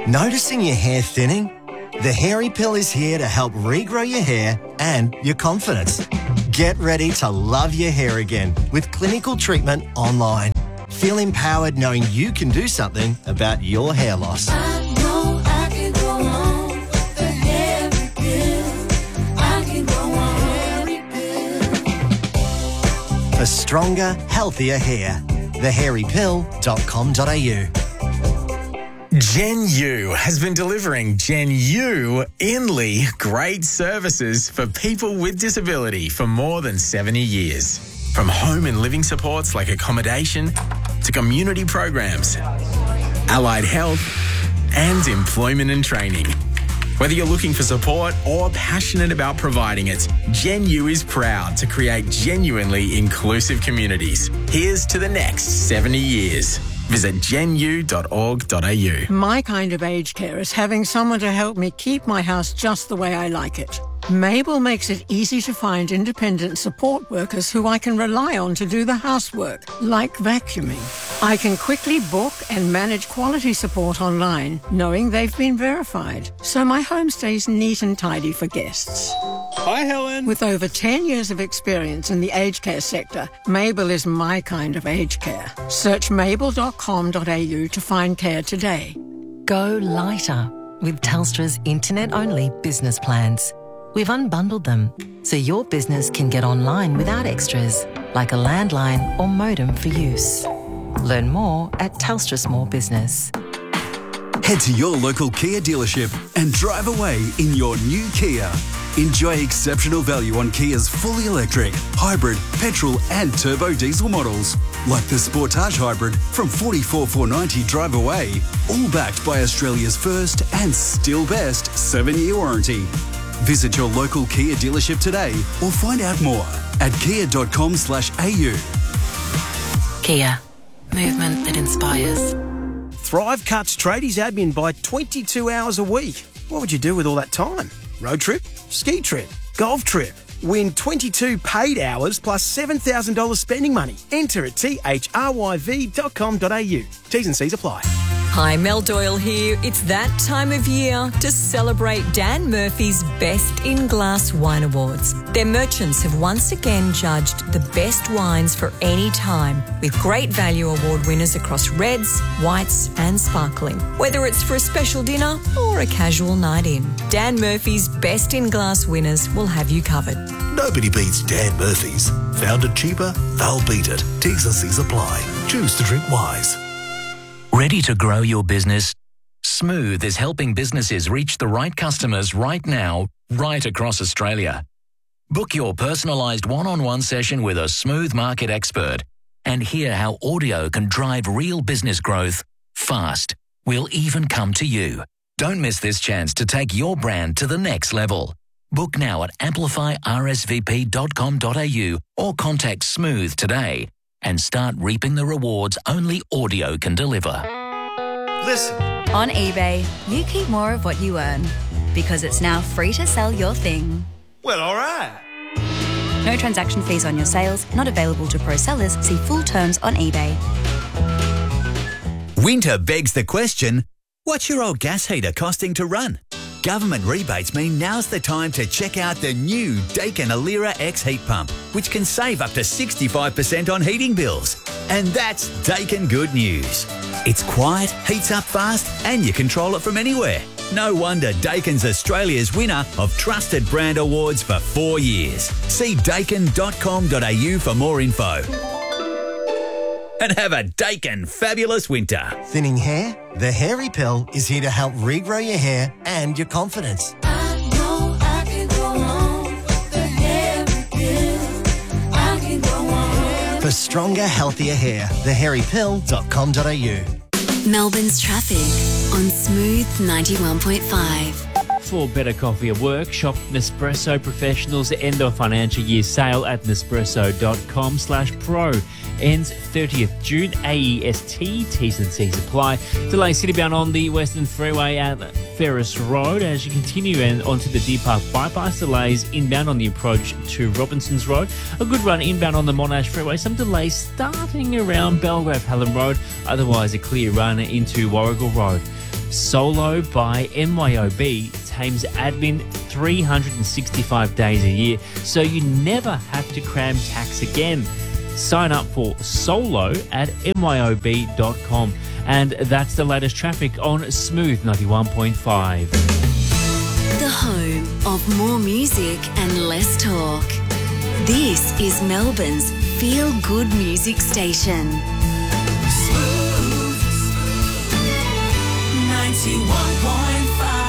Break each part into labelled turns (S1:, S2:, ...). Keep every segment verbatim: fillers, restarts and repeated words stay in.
S1: Noticing your hair thinning? The Hairy Pill is here to help regrow your hair and your confidence. Get ready to love your hair again with clinical treatment online. Feel empowered knowing you can do something about your hair loss.
S2: I know I can go on with the Hairy Pill. I can go on Hairy Pill.
S1: For stronger, healthier hair. the hairy pill dot com dot a u.
S3: Gen U has been delivering Gen U Inly great services for people with disability for more than seventy years. From home and living supports like accommodation to community programs, allied health and employment and training. Whether you're looking for support or passionate about providing it, Gen U is proud to create genuinely inclusive communities. Here's to the next seventy years. Visit gen u dot org dot a u.
S4: My kind of aged care is having someone to help me keep my house just the way I like it. Mabel makes it easy to find independent support workers who I can rely on to do the housework, like vacuuming. I can quickly book and manage quality support online, knowing they've been verified, so my home stays neat and tidy for guests.
S5: Hi, Helen.
S4: With over ten years of experience in the aged care sector, Mabel is my kind of aged care. Search mabel dot com dot a u to find care today.
S6: Go lighter with Telstra's internet-only business plans. We've unbundled them so your business can get online without extras, like a landline or modem for use. Learn more at Telstra Small Business.
S7: Head to your local Kia dealership and drive away in your new Kia. Enjoy exceptional value on Kia's fully electric, hybrid, petrol and turbo diesel models, like the Sportage Hybrid from forty-four thousand four hundred ninety dollars drive away, all backed by Australia's first and still best seven-year warranty. Visit your local Kia dealership today or find out more at kia dot com slash a u.
S6: Kia. Movement that inspires.
S5: Thrive cuts tradies admin by twenty-two hours a week. What would you do with all that time? Road trip? Ski trip? Golf trip? Win twenty-two paid hours plus seven thousand dollars spending money. Enter at t h r y v dot com dot a u. T's and C's apply.
S8: Hi, Mel Doyle here. It's that time of year to celebrate Dan Murphy's Best in Glass Wine Awards. Their merchants have once again judged the best wines for any time, with great value award winners across reds, whites and sparkling. Whether it's for a special dinner or a casual night in, Dan Murphy's Best in Glass winners will have you covered.
S9: Nobody beats Dan Murphy's. Found it cheaper? They'll beat it. T's and C's apply. Choose to drink wise.
S10: Ready to grow your business? Smooth is helping businesses reach the right customers right now, right across Australia. Book your personalised one-on-one session with a Smooth market expert and hear how audio can drive real business growth fast. We'll even come to you. Don't miss this chance to take your brand to the next level. Book now at amplify r s v p dot com dot a u or contact Smooth today and start reaping the rewards only audio can deliver.
S9: Listen.
S11: On eBay, you keep more of what you earn because it's now free to sell your thing.
S9: Well, all right.
S11: No transaction fees on your sales, not available to pro sellers. See full terms on eBay.
S12: Winter begs the question, what's your old gas heater costing to run? Government rebates mean now's the time to check out the new Daikin Alira X heat pump, which can save up to sixty-five percent on heating bills. And that's Daikin good news. It's quiet, heats up fast, and you control it from anywhere. No wonder Daikin's Australia's winner of Trusted Brand Awards for four years. See daikin dot com dot a u for more info. And have a Daikin fabulous winter.
S1: Thinning hair? The Hairy Pill is here to help regrow your hair and your confidence.
S2: I know I can go on with the Hairy Pill. I can go on.
S1: For stronger, healthier hair, the hairy pill dot com dot a u.
S13: Melbourne's traffic on Smooth ninety-one point five.
S14: For better coffee at work, shop Nespresso Professional's end of financial year sale at nespresso dot com slash pro. Ends thirtieth June, A E S T, T's and C's apply. Delay citybound on the Western Freeway at Ferris Road as you continue and onto the Deer Park bypass. Delays inbound on the approach to Robinson's Road. A good run inbound on the Monash Freeway. Some delays starting around Belgrave Helen Road. Otherwise, a clear run into Warrigal Road. Solo by M Y O B tames admin three hundred sixty-five days a year, so you never have to cram tax again. Sign up for Solo at M Y O B dot com. And that's the latest traffic on Smooth ninety-one point five.
S13: The home of more music and less talk. This is Melbourne's feel-good music station.
S2: Smooth ninety-one point five.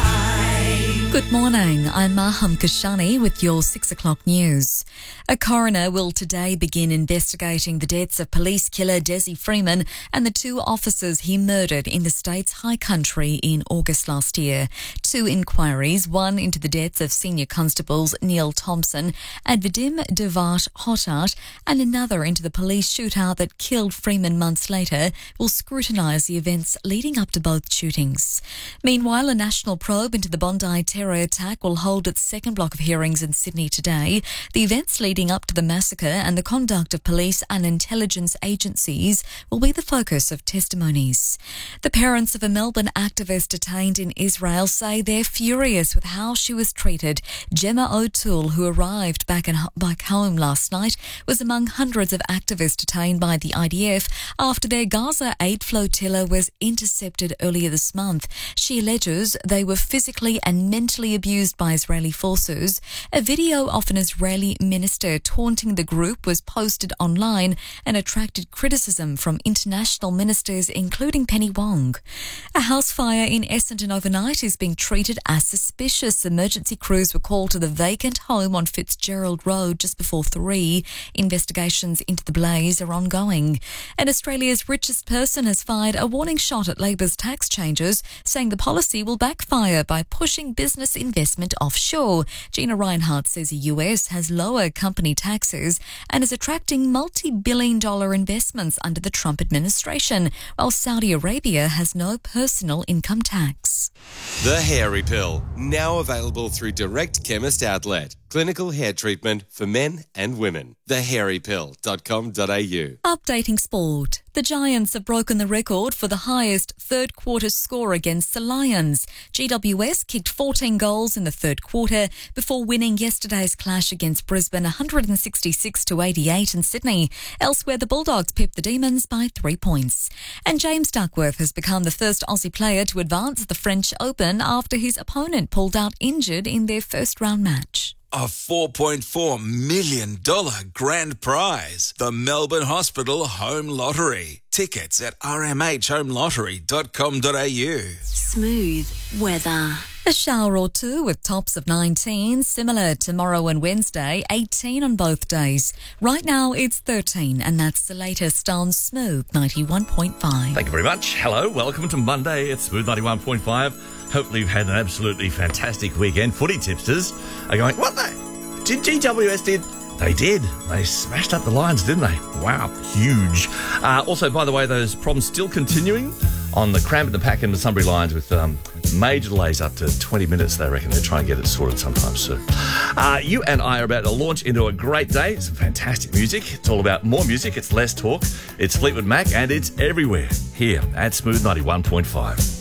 S8: Good morning, I'm Maham Kashani with your six o'clock news. A coroner will today begin investigating the deaths of police killer Desi Freeman and the two officers he murdered in the state's high country in August last year. Two inquiries, one into the deaths of senior constables Neil Thompson and Vadim Devat Hotat, and another into the police shootout that killed Freeman months later, will scrutinise the events leading up to both shootings. Meanwhile, a national probe into the Bondi terror attack will hold its second block of hearings in Sydney today. The events leading up to the massacre and the conduct of police and intelligence agencies will be the focus of testimonies. The parents of a Melbourne activist detained in Israel say they're furious with how she was treated. Gemma O'Toole, who arrived back, in, back home last night, was among hundreds of activists detained by the I D F after their Gaza aid flotilla was intercepted earlier this month. She alleges they were physically and mentally abused by Israeli forces. A video of an Israeli minister taunting the group was posted online and attracted criticism from international ministers, including Penny Wong. A house fire in Essendon overnight is being treated as suspicious. Emergency crews were called to the vacant home on Fitzgerald Road just before three. Investigations into the blaze are ongoing. And Australia's richest person has fired a warning shot at Labor's tax changes, saying the policy will backfire by pushing business investment offshore. Gina Reinhart says the U S has lower company taxes and is attracting multi-billion dollar investments under the Trump administration, while Saudi Arabia has no personal income tax.
S15: The Hairy Pill, now available through Direct Chemist Outlet. Clinical hair treatment for men and women. the hairy pill dot com dot a u.
S8: Updating sport. The Giants have broken the record for the highest third quarter score against the Lions. G W S kicked fourteen goals in the third quarter before winning yesterday's clash against Brisbane one sixty-six to eighty-eight in Sydney. Elsewhere, the Bulldogs pipped the Demons by three points. And James Duckworth has become the first Aussie player to advance the French Open after his opponent pulled out injured in their first round match.
S16: A four point four million dollars grand prize. The Melbourne Hospital Home Lottery. Tickets at r m h home lottery dot com dot a u.
S13: Smooth weather.
S8: A shower or two with tops of nineteen, similar tomorrow and Wednesday, eighteen on both days. Right now it's thirteen, and that's the latest on Smooth ninety-one point five.
S17: Thank you very much. Hello, welcome to Monday at Smooth ninety-one point five. Hopefully you've had an absolutely fantastic weekend. Footy tipsters are going, what the? Did G W S did? They did. They smashed up the Lions, didn't they? Wow, huge. Uh, also, by the way, those problems still continuing on the Cranbourne, Pack and the Sunbury lines with um, major delays up to twenty minutes. They reckon they're trying to get it sorted sometime soon. Uh, you and I are about to launch into a great day. Some fantastic music. It's all about more music. It's less talk. It's Fleetwood Mac and it's everywhere here at Smooth ninety-one point five.